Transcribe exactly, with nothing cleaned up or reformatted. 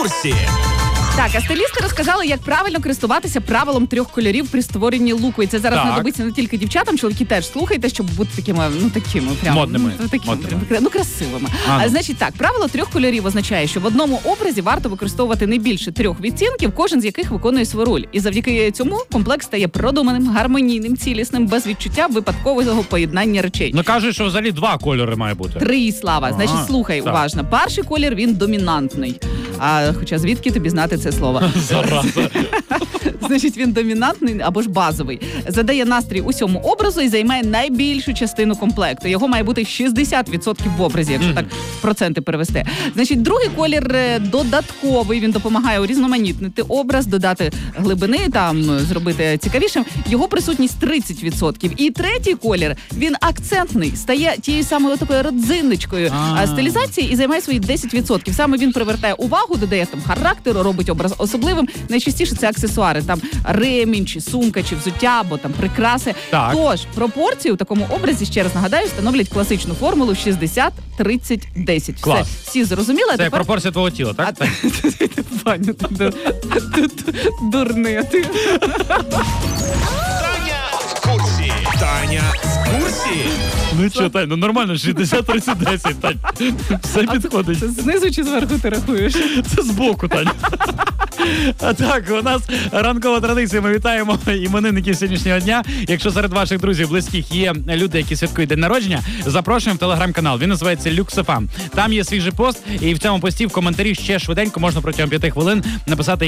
курсі. Так, а стилісти розказали, як правильно користуватися правилом трьох кольорів при створенні луку. І це зараз Так. знадобиться не тільки дівчатам, чоловіки теж слухайте, щоб бути такими, ну такими прям Модними. Ну, такими, Модними. прям, ну красивими. Ага. А, значить так, правило трьох кольорів означає, що в одному образі варто використовувати не більше трьох відтінків, кожен з яких виконує свою роль. І завдяки цьому комплекс стає продуманим, гармонійним, цілісним, без відчуття випадкового поєднання речей. Ну кажуть, що взагалі два кольори має бути. Три, Слава. Значить, Ага, слухай так. уважно. Перший колір, він домінантний. А хоча звідки тобі знати це слово? Зараза. Значить, він домінантний або ж базовий. Задає настрій усьому образу і займає найбільшу частину комплекту. Його має бути шістдесят відсотків в образі, якщо так в проценти перевести. Значить, другий колір е, додатковий. Він допомагає урізноманітнити образ, додати глибини, там зробити цікавішим. Його присутність тридцять відсотків. І третій колір, він акцентний, стає тією самою такою родзинничкою А. а, стилізації і займає свої десять відсотків. Саме він привертає увагу, додає там характеру, робить образ особливим. Найчастіше це аксесуари, там ремінь, чи сумка, чи взуття, або там прикраси. Так. Тож пропорції у такому образі, ще раз нагадаю, становлять класичну формулу шістдесят тридцять десять. Клас. Все, всі зрозуміли? Це як пропорція твого тіла, А так? ти, Ваня, ти дур- ти- ти дурний, а ти. Таня в курсі. Таня в курсі. Ну що, Тань, ну нормально, шістдесят тридцять десять, Тань. Все підходить. Це знизу чи зверху ти рахуєш? Це збоку, Тань. А так, у нас ранкова традиція. Ми вітаємо іменинників сьогоднішнього дня. Якщо серед ваших друзів, близьких є люди, які святкують день народження, запрошуємо в телеграм-канал. Він називається Люкс еф ем. Там є свіжий пост, і в цьому пості в коментарі ще швиденько можна протягом п'яти хвилин написати